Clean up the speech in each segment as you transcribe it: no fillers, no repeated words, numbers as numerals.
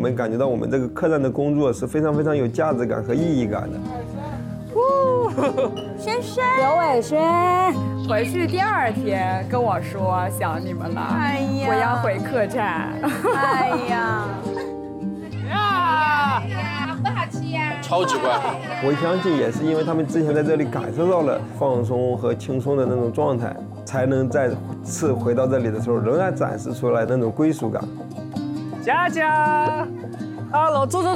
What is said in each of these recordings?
们感觉到我们这个客栈的工作是非常非常有价值感和意义感的。 轩轩， 刘伟轩， 回去第2天跟我说想你们了， 哎呀， 我要回客栈。 哎呀， 不好吃呀， 超级乖。 我相信也是因为他们之前在这里感受到了放松和轻松的那种状态，才能再次回到这里的时候，仍然展示出来那种归属感。 佳佳 ，Hello， 坐。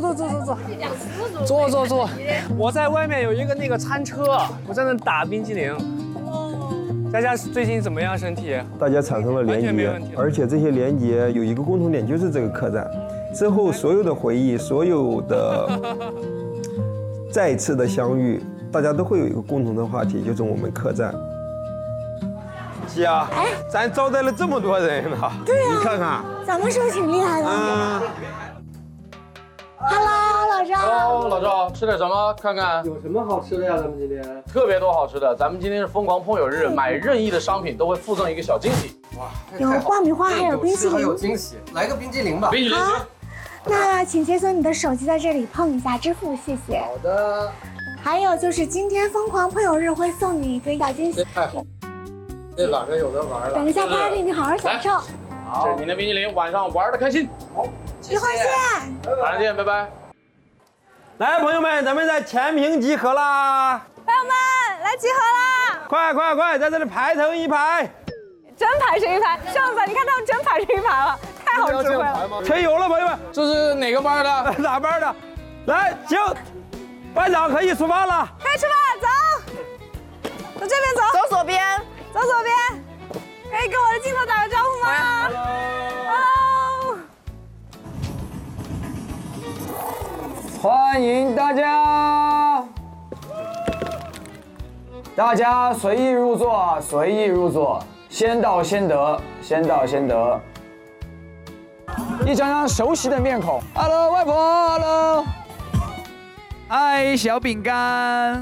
我在外面有一个那个餐车，我在那打冰激凌。佳佳最近怎么样？身体？ 大家产生了连接，而且这些连接有一个共同点，就是这个客栈。之后所有的回忆，所有的再次的相遇，大家都会有一个共同的话题，就是我们客栈。家，咱招待了这么多人呢， 对啊， 你看看， 咱们是不是挺厉害的？Hello， 老赵。 Hello， 老赵，吃点什么？看看有什么好吃的呀？咱们今天特别多好吃的。咱们今天是疯狂碰友日，买任意的商品都会附赠一个小惊喜。 哇， 有爆米花，还有冰淇淋， 还有惊喜，来个冰激凌吧。 冰淇淋。 好，那请解锁你的手机，在这里碰一下支付，谢谢。 好的。 还有就是今天疯狂碰友日会送你一个小惊喜。 太好，这晚上有的玩了。 等一下 party， 你好好享受。 这是您的冰淇淋，晚上玩的开心。好， 一会儿见。 晚上见，拜拜。 来，朋友们，咱们在前屏集合啦！ 朋友们，来集合啦！ 快，在这里排成一排。 真排成一排，上次你看他们真排成一排了，太好智慧了。 吹油了，朋友们， 这是哪个班的？ 哪班的？来，行，班长可以出发了。 可以出发，走，从这边走，走左边，可以跟我的镜头打个招呼吗 ？Hello。 欢迎大家，大家随意入座，随意入座，先到先得，先到先得。一张张熟悉的面孔 ，Hello， 外婆 ，Hello， 嗨，小饼干。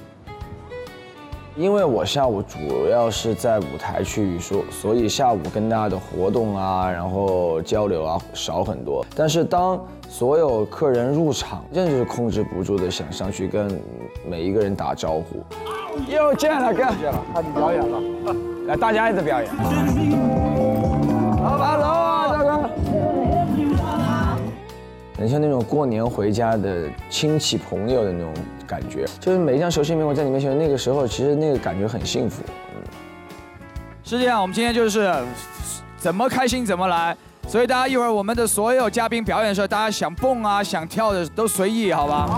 因为我下午主要是在舞台去所以下午跟大家的活动啊，然后交流啊少很多。但是当所有客人入场，真是控制不住的想上去跟每一个人打招呼。又见了，哥， 开始表演了。 来，大家也在表演。Hello 啊，大哥。很像那种过年回家的亲戚朋友的那种感觉，就是每一张熟悉面孔在你面前，那个时候其实那个感觉很幸福。是这样，我们今天就是怎么开心怎么来，所以大家一会儿我们的所有嘉宾表演的时候，大家想蹦啊想跳的都随意，好吧？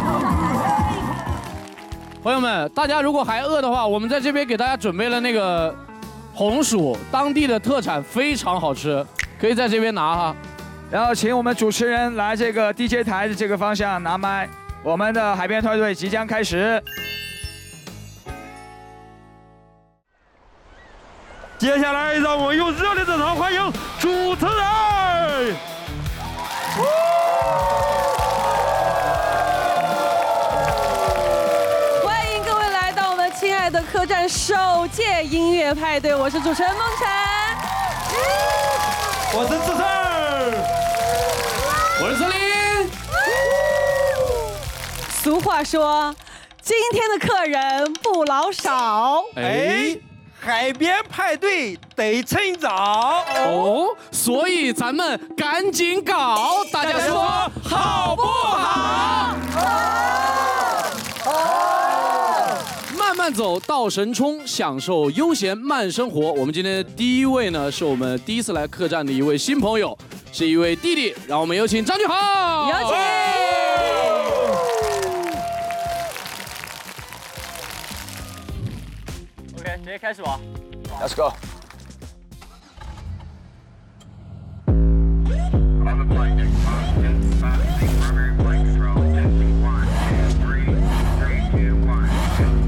朋友们，大家如果还饿的话，我们在这边给大家准备了那个红薯，当地的特产，非常好吃，可以在这边拿哈。 然后请我们主持人来这个 DJ 台的这个方向拿麦，我们的海边团队即将开始。 接下来，让我们用热烈的掌声欢迎主持人。 欢迎各位来到我们亲爱的客栈首届音乐派对，我是主持人梦辰， 我是志胜， 我是孙林。 俗话说，今天的客人不老少。 海边派对得趁早哦，所以咱们赶紧搞，大家说好不好？好。慢慢走到神冲，享受悠闲慢生活。我们今天第一位呢，是我们第一次来客栈的一位新朋友，是一位弟弟，让我们有请张俊豪， 有请。 OK， 直接开始吧。 Let's go。